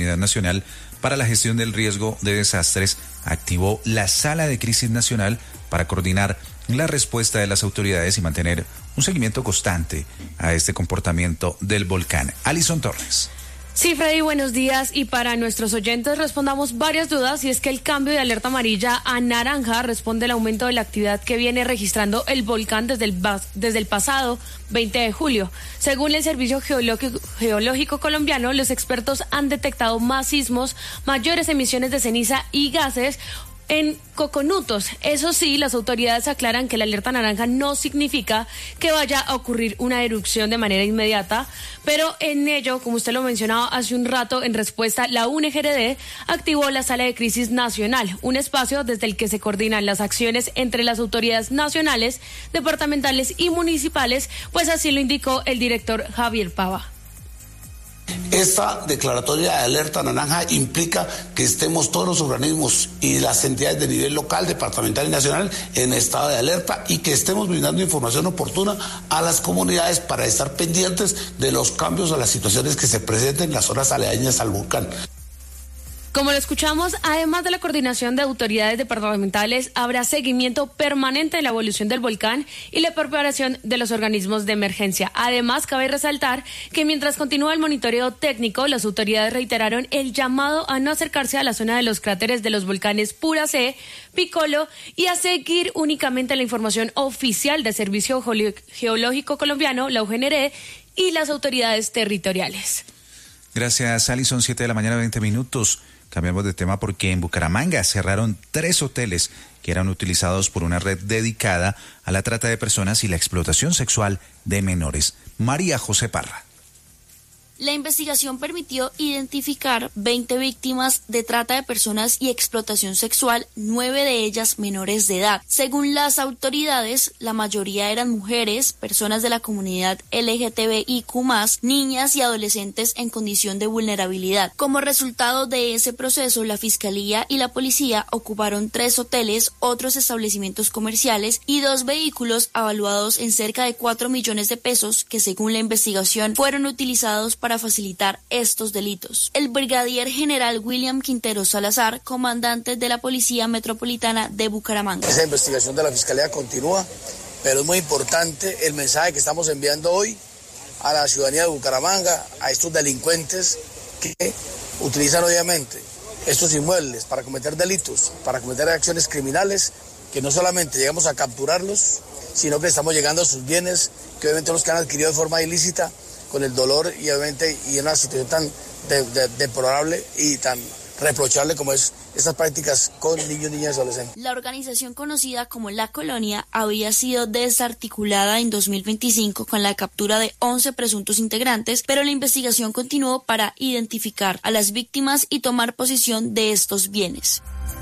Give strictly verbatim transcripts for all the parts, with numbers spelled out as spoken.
Unidad Nacional para la Gestión del Riesgo de Desastres activó la Sala de Crisis Nacional para coordinar la respuesta de las autoridades y mantener un seguimiento constante a este comportamiento del volcán. Alison Torres. Sí, Freddy, buenos días. Y para nuestros oyentes respondamos varias dudas, y es que el cambio de alerta amarilla a naranja responde al aumento de la actividad que viene registrando el volcán desde el, desde el pasado veinte de julio. Según el Servicio Geológico, Geológico Colombiano, los expertos han detectado más sismos, mayores emisiones de ceniza y gases en Coconutos. Eso sí, las autoridades aclaran que la alerta naranja no significa que vaya a ocurrir una erupción de manera inmediata, pero en ello, como usted lo mencionaba hace un rato, en respuesta, la U N G R D activó la Sala de Crisis Nacional, un espacio desde el que se coordinan las acciones entre las autoridades nacionales, departamentales y municipales, pues así lo indicó el director Javier Pava. Esta declaratoria de alerta naranja implica que estemos todos los organismos y las entidades de nivel local, departamental y nacional en estado de alerta, y que estemos brindando información oportuna a las comunidades para estar pendientes de los cambios o las situaciones que se presenten en las zonas aledañas al volcán. Como lo escuchamos, además de la coordinación de autoridades departamentales, habrá seguimiento permanente de la evolución del volcán y la preparación de los organismos de emergencia. Además, cabe resaltar que mientras continúa el monitoreo técnico, las autoridades reiteraron el llamado a no acercarse a la zona de los cráteres de los volcanes Pura C, Piccolo, y a seguir únicamente la información oficial del Servicio Geológico Colombiano, la U G N R D, y las autoridades territoriales. Gracias, Alison. Siete de la mañana, veinte minutos. Cambiamos de tema porque en Bucaramanga cerraron tres hoteles que eran utilizados por una red dedicada a la trata de personas y la explotación sexual de menores. María José Parra. La investigación permitió identificar veinte víctimas de trata de personas y explotación sexual, nueve de ellas menores de edad. Según las autoridades, la mayoría eran mujeres, personas de la comunidad L G T B I Q más, niñas y adolescentes en condición de vulnerabilidad. Como resultado de ese proceso, la Fiscalía y la Policía ocuparon tres hoteles, otros establecimientos comerciales y dos vehículos avaluados en cerca de cuatro millones de pesos que, según la investigación, fueron utilizados para facilitar estos delitos. El brigadier general William Quintero Salazar, comandante de la Policía Metropolitana de Bucaramanga. Esa investigación de la Fiscalía continúa, pero es muy importante el mensaje que estamos enviando hoy a la ciudadanía de Bucaramanga, a estos delincuentes que utilizan obviamente estos inmuebles para cometer delitos, para cometer acciones criminales, que no solamente llegamos a capturarlos, sino que estamos llegando a sus bienes, que obviamente los que han adquirido de forma ilícita, con el dolor y obviamente y en una situación tan de, de, deplorable y tan reprochable como es estas prácticas con niños, niñas y adolescentes. La organización conocida como La Colonia había sido desarticulada en dos mil veinticinco con la captura de once presuntos integrantes, pero la investigación continuó para identificar a las víctimas y tomar posesión de estos bienes.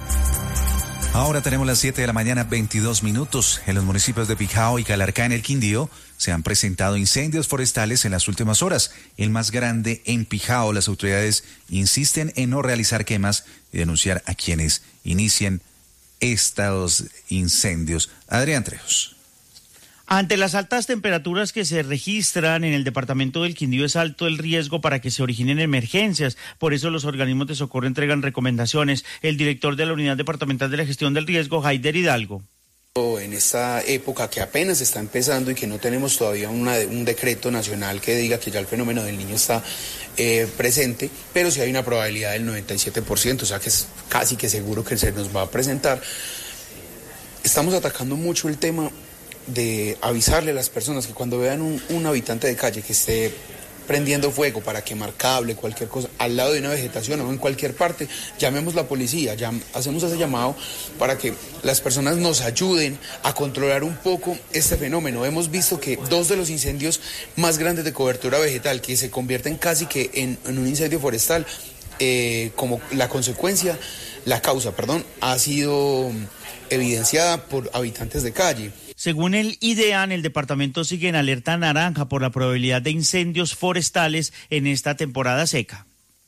Ahora tenemos las siete de la mañana, veintidós minutos. En los municipios de Pijao y Calarcá, en el Quindío, se han presentado incendios forestales en las últimas horas. El más grande en Pijao. Las autoridades insisten en no realizar quemas y denunciar a quienes inicien estos incendios. Adrián Trejos. Ante las altas temperaturas que se registran en el departamento del Quindío, es alto el riesgo para que se originen emergencias. Por eso los organismos de socorro entregan recomendaciones. El director de la Unidad Departamental de la Gestión del Riesgo, Haider Hidalgo. En esta época que apenas está empezando y que no tenemos todavía una, un decreto nacional que diga que ya el fenómeno del niño está eh, presente, pero sí hay una probabilidad del noventa y siete por ciento, o sea que es casi que seguro que se nos va a presentar. Estamos atacando mucho el tema de avisarle a las personas que cuando vean un, un habitante de calle que esté prendiendo fuego para quemar cable, cualquier cosa, al lado de una vegetación o en cualquier parte, llamemos a la policía, llam, hacemos ese llamado para que las personas nos ayuden a controlar un poco este fenómeno. Hemos visto que dos de los incendios más grandes de cobertura vegetal, que se convierten casi que en, en un incendio forestal, eh, como la consecuencia, la causa, perdón, ha sido evidenciada por habitantes de calle. Según el IDEAN, el departamento sigue en alerta naranja por la probabilidad de incendios forestales en esta temporada seca.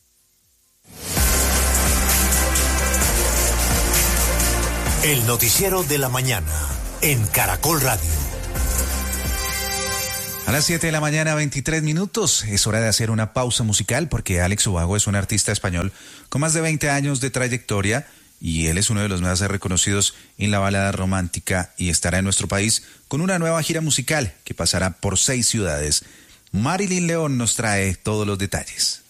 El noticiero de la mañana en Caracol Radio. A las siete de la mañana, veintitrés minutos. Es hora de hacer una pausa musical porque Alex Ubago es un artista español con más de veinte años de trayectoria y él es uno de los más reconocidos en la balada romántica y estará en nuestro país con una nueva gira musical que pasará por seis ciudades. Marilyn León nos trae todos los detalles.